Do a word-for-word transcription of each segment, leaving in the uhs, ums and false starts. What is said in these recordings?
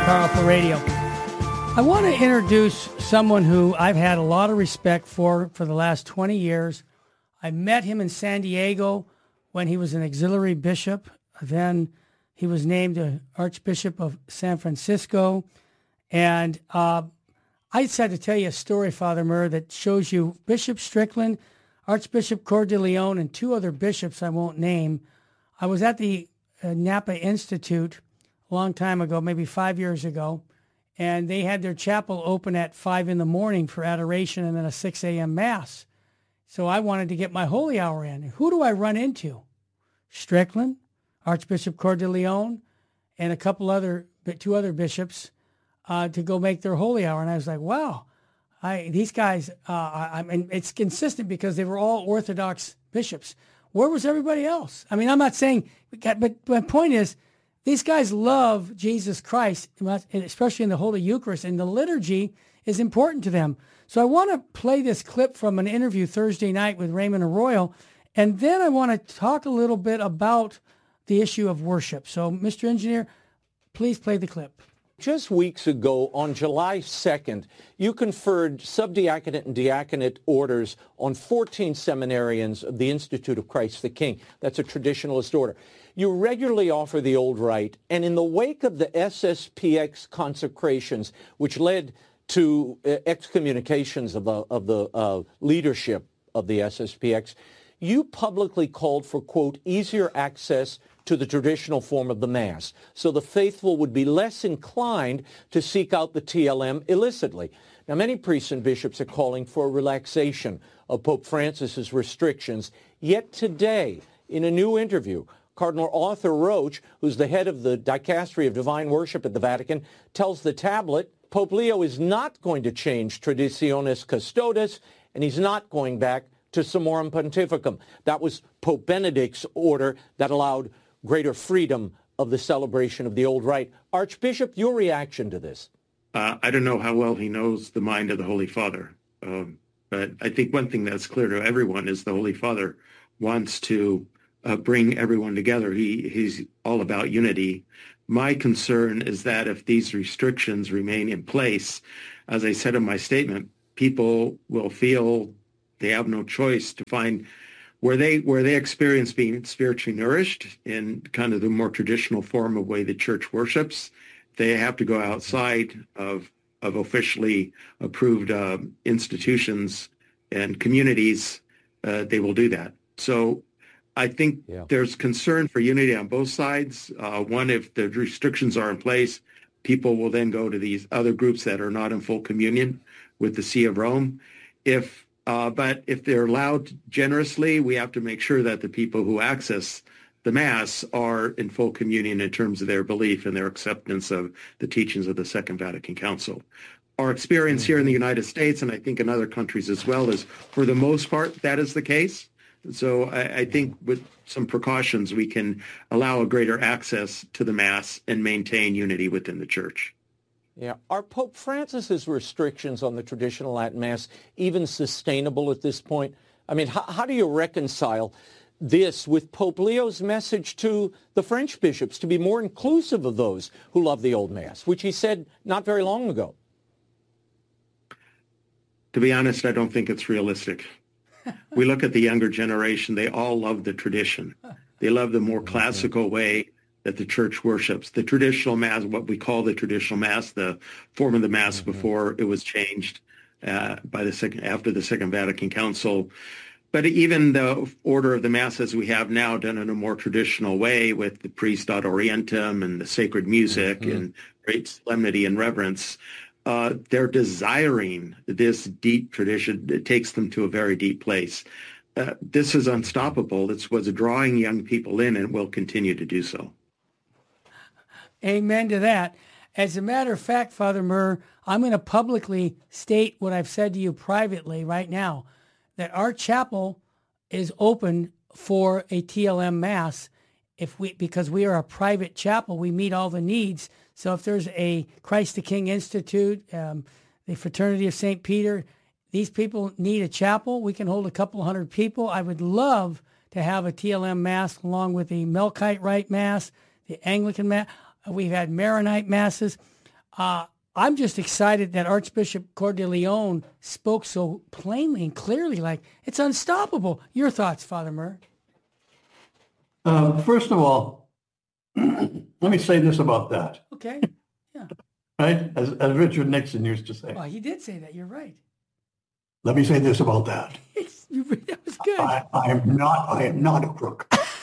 Powerful Radio. I want to introduce someone who I've had a lot of respect for for the last twenty years. I met him in San Diego when he was an auxiliary bishop. Then he was named a Archbishop of San Francisco. And uh, I just had to tell you a story, Father Murr, that shows you Bishop Strickland, Archbishop Coeur de Leon, and two other bishops I won't name. I was at the uh, Napa Institute a long time ago, maybe five years ago, and they had their chapel open at five in the morning for adoration and then a six a.m. Mass. So I wanted to get my holy hour in. Who do I run into? Strickland, Archbishop Coeur de Leon, and a couple other, two other bishops uh, to go make their holy hour. And I was like, wow, I, these guys, uh, I, I mean, it's consistent because they were all Orthodox bishops. Where was everybody else? I mean, I'm not saying, but my point is, these guys love Jesus Christ, especially in the Holy Eucharist, and the liturgy is important to them. So I want to play this clip from an interview Thursday night with Raymond Arroyo, and then I want to talk a little bit about the issue of worship. So, Mister Engineer, please play the clip. Just weeks ago, on July second, you conferred subdiaconate and diaconate orders on fourteen seminarians of the Institute of Christ the King. That's a traditionalist order. You regularly offer the old rite, and in the wake of the S S P X consecrations, which led to uh, excommunications of the, of the uh, leadership of the S S P X, you publicly called for, quote, easier access to the traditional form of the Mass, so the faithful would be less inclined to seek out the T L M illicitly. Now, many priests and bishops are calling for a relaxation of Pope Francis's restrictions, yet today, in a new interview, Cardinal Arthur Roche, who's the head of the Dicastery of Divine Worship at the Vatican, tells the Tablet Pope Leo is not going to change Traditionis Custodes, and he's not going back to Summorum Pontificum. That was Pope Benedict's order that allowed greater freedom of the celebration of the old rite. Archbishop, your reaction to this? Uh, I don't know how well he knows the mind of the Holy Father, um, but I think one thing that's clear to everyone is the Holy Father wants to uh, bring everyone together. He He's all about unity. My concern is that if these restrictions remain in place, as I said in my statement, people will feel they have no choice to find where they where they experience being spiritually nourished in kind of the more traditional form of way the church worships. They have to go outside of of officially approved uh, institutions and communities. Uh, they will do that. So I think yeah. there's concern for unity on both sides. Uh, one, if the restrictions are in place, people will then go to these other groups that are not in full communion with the See of Rome. If Uh, but if they're allowed generously, we have to make sure that the people who access the Mass are in full communion in terms of their belief and their acceptance of the teachings of the Second Vatican Council. Our experience here in the United States, and I think in other countries as well, is for the most part, that is the case. So I, I think with some precautions, we can allow a greater access to the Mass and maintain unity within the Church. Yeah. Are Pope Francis's restrictions on the traditional Latin Mass even sustainable at this point? I mean, how, how do you reconcile this with Pope Leo's message to the French bishops to be more inclusive of those who love the old Mass, which he said not very long ago? To be honest, I don't think it's realistic. We look at the younger generation, they all love the tradition. They love the more classical way that the church worships. The traditional Mass, what we call the traditional Mass, the form of the Mass mm-hmm. before it was changed uh, by the second after the Second Vatican Council. But even the order of the Mass as we have now, done in a more traditional way with the priest ad orientem and the sacred music mm-hmm. and great solemnity and reverence, uh, they're desiring this deep tradition. It takes them to a very deep place. Uh, this is unstoppable. It's what's drawing young people in and will continue to do so. Amen to that. As a matter of fact, Father Murr, I'm going to publicly state what I've said to you privately right now, that our chapel is open for a T L M Mass if we because we are a private chapel. We meet all the needs. So if there's a Christ the King Institute, um, the Fraternity of Saint Peter, these people need a chapel. We can hold a couple hundred people. I would love to have a T L M Mass along with the Melkite Rite Mass, the Anglican Mass. We've had Maronite Masses. Uh, I'm just excited that Archbishop Cordileone spoke so plainly and clearly, like it's unstoppable. Your thoughts, Father Murr? Uh, first of all, let me say this about that. Okay. Yeah. Right? As, as Richard Nixon used to say. Well, he did say that. You're right. Let me say this about that. That was good. I, I am not. I am not a crook.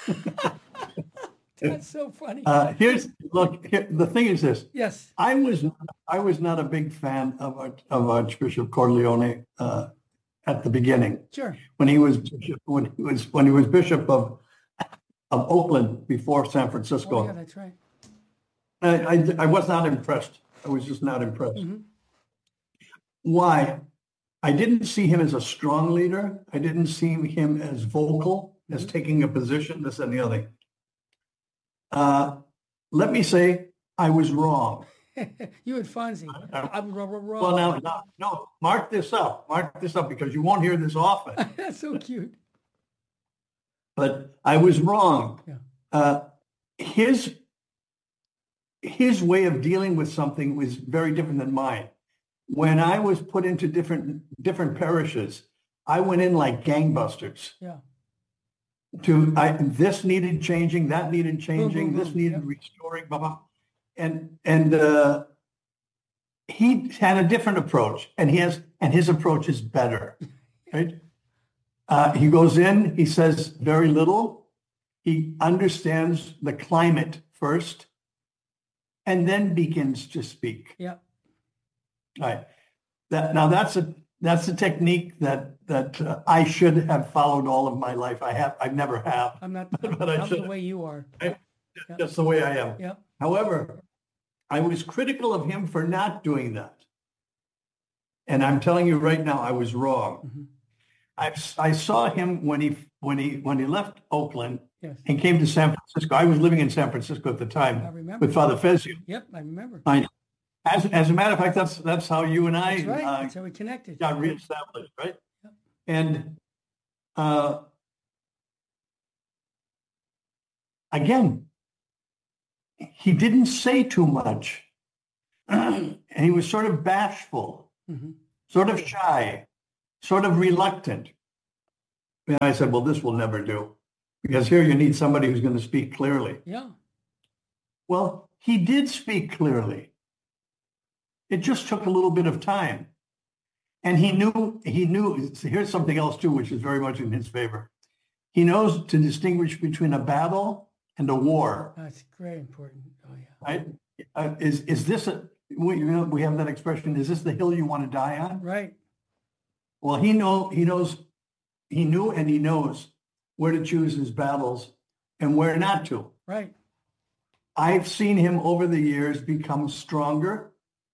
That's so funny. Uh, here's look. Here, the thing is this. Yes. I was. I was not a big fan of of Archbishop Cordileone uh, at the beginning. Sure. When he was bishop, when he was when he was bishop of of Oakland before San Francisco. Oh, yeah, that's right. I, I, I was not impressed. I was just not impressed. Mm-hmm. Why? I didn't see him as a strong leader. I didn't see him as vocal, as Mm-hmm. taking a position, this and the other. Uh, let me say, I was wrong. You and Fonzie. I'm wrong. Well, now, no, no, mark this up. Mark this up because you won't hear this often. That's so cute. But I was wrong. Yeah. Uh, his his way of dealing with something was very different than mine. When I was put into different different parishes, I went in like gangbusters. Yeah. To I, this needed changing, that needed changing, boom, boom, this needed yep. restoring, blah blah, and and uh, he had a different approach, and he has and his approach is better, right? Uh, he goes in, he says very little, he understands the climate first, and then begins to speak. Yeah. Right. That now that's a that's a technique that that uh, I should have followed all of my life. I have I never have. I'm not, But I I'm the should- way you are. I- Yeah. That's the way I am. Yeah. However, I was critical of him for not doing that. And I'm telling you right now, I was wrong. Mm-hmm. I I saw him when he when he when he left Oakland Yes. and came to San Francisco. I was living in San Francisco at the I time remember. with Father Fezio. Yep, I remember. I, as as a matter of fact, that's that's how you and I That's right. uh, That's how we connected. got reestablished, right? Yep. And uh, again, he didn't say too much, and he was sort of bashful, Mm-hmm. sort of shy, sort of reluctant. And I said, well, this will never do, because here you need somebody who's going to speak clearly. Yeah. Well, he did speak clearly. It just took a little bit of time. And he knew, he knew, here's something else too, which is very much in his favor. He knows to distinguish between a battle and a war, That's very important. Oh, yeah. right? Uh, is, is this, a, we, you know, we have that expression, is this the hill you want to die on? Right. Well, he know, he knows, he knew and he knows where to choose his battles and where not to. Right. I've seen him over the years become stronger,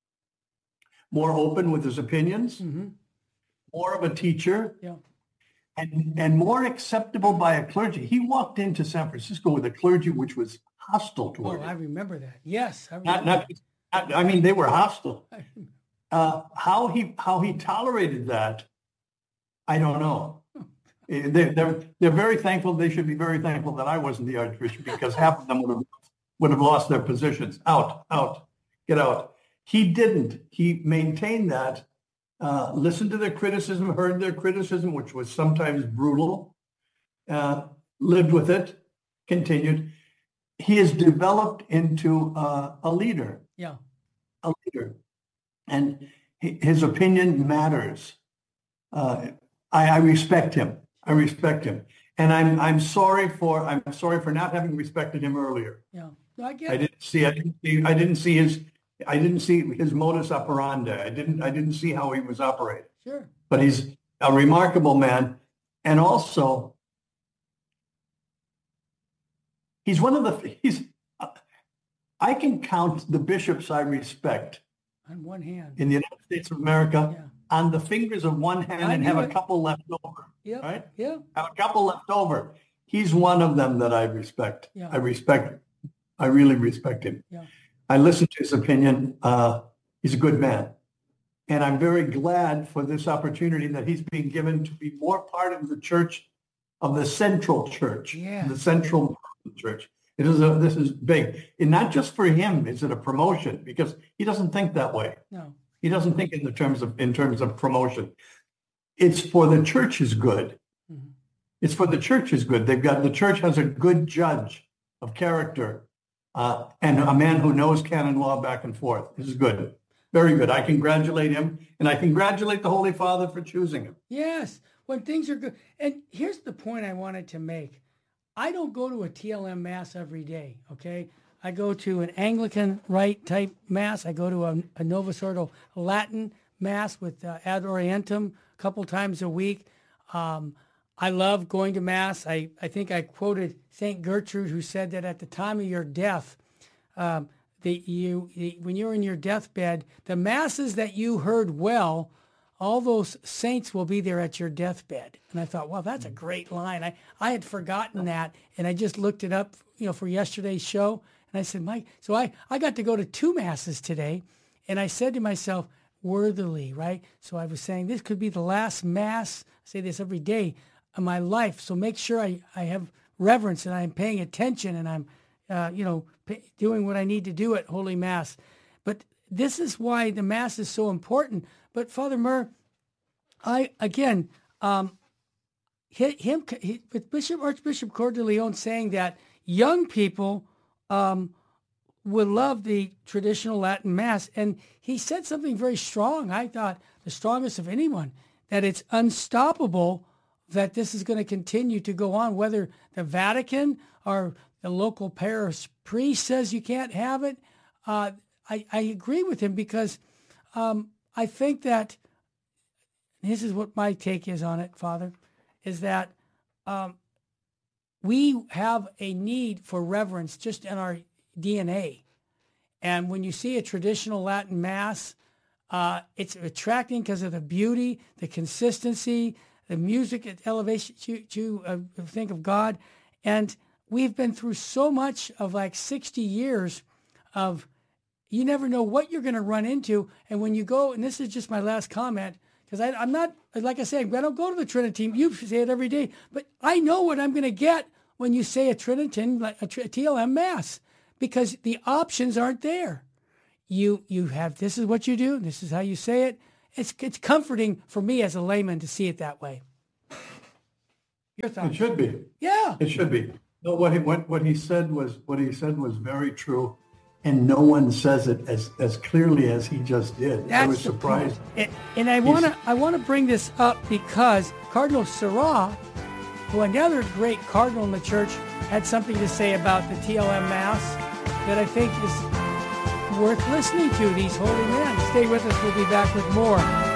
more open with his opinions, Mm-hmm. more of a teacher, Yeah. and, and more acceptable by a clergy. He walked into San Francisco with a clergy which was hostile Oh, toward I him. remember that. Yes. I Not, remember. not, not, I mean, they were hostile. that. Uh, how he how he tolerated that, I don't know. They're, they're, they're very thankful. They should be very thankful that I wasn't the Archbishop, because half of them would have would have lost their positions. Out, out, get out. He didn't. He maintained that, uh, listened to their criticism, heard their criticism, which was sometimes brutal, uh, lived with it, continued. He has developed into uh, a leader, Yeah. a leader, and hi- his opinion matters. Uh, I, I respect him. I respect him, and I'm I'm sorry for I'm sorry for not having respected him earlier. Yeah. No, I get I it. didn't see I didn't see I didn't see his I didn't see his modus operandi. I didn't I didn't see how he was operating. Sure. But he's a remarkable man, and also he's one of the he's. I can count the bishops I respect On one hand. in the United States of America Yeah. on the fingers of one hand, I and knew have a it. couple left over. Yeah. Right? Yeah. Have a couple left over. He's one of them that I respect. Yeah. I respect. I really respect him. Yeah. I listened to his opinion. Uh, he's a good man. And I'm very glad for this opportunity that he's being given to be more part of the church, of the central church, Yeah. the central church. It is a, this is big. And not just for him is it a promotion, because he doesn't think that way. No. He doesn't think in the terms of in terms of promotion. It's for the church's good. Mm-hmm. It's for the church's good. They've got the church has a good judge of character, uh, and a man who knows canon law back and forth. This is good. Very good. I congratulate him, and I congratulate the Holy Father for choosing him. Yes, when things are good. And here's the point I wanted to make. I don't go to a T L M Mass every day, okay? I go to an Anglican Rite type Mass. I go to a, a Novus Ordo Latin Mass with uh, Ad Orientem a couple times a week. Um, I love going to Mass. I, I think I quoted Saint Gertrude, who said that at the time of your death, um, the, you, the, when you're in your deathbed, the Masses that you heard well, all those saints will be there at your deathbed. And I thought, wow, that's a great line. I, I had forgotten that, and I just looked it up, you know, for yesterday's show. And I said, Mike, so I, I got to go to two Masses today. And I said to myself, worthily, right? So I was saying, this could be the last Mass, I say this every day, of my life. So make sure I, I have reverence and I'm paying attention and I'm, uh, you know, pay, doing what I need to do at Holy Mass. But this is why the Mass is so important. But Father Murr, I, again, um, him, he, with Bishop Archbishop Coeur de Leon saying that young people um, would love the traditional Latin Mass. And he said something very strong, I thought the strongest of anyone, that it's unstoppable that this is going to continue to go on, whether the Vatican or the local parish priest says you can't have it. Uh, I, I agree with him because um, I think that, this is what my take is on it, Father, is that um, we have a need for reverence just in our D N A. And when you see a traditional Latin Mass, uh, it's attracting because of the beauty, the consistency, the music, elevation to, to uh, think of God. And we've been through so much of like sixty years of, you never know what you're going to run into. And when you go, and this is just my last comment, because I'm not, like I said, I don't go to the Trinity. You say it every day. But I know what I'm going to get when you say a Trinitan, like a T L M Mass, because the options aren't there. You you have, this is what you do. This is how you say it. It's it's comforting for me as a layman to see it that way. Your thoughts? It should be. Yeah. It should be. No, what he what, what he said was what he said was very true, and no one says it as, as clearly as he just did. That's I was surprised. And, and I want to I want to bring this up because Cardinal Sarah, who another great cardinal in the church, had something to say about the T L M Mass that I think is worth listening to, these holy men. Stay with us. We'll be back with more